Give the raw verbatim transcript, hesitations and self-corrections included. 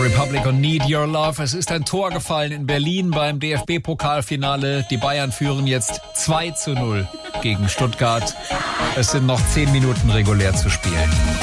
Republic und Need Your Love. Es ist ein Tor gefallen in Berlin beim D F B-Pokalfinale. Die Bayern führen jetzt zwei zu null gegen Stuttgart. Es sind noch zehn Minuten regulär zu spielen.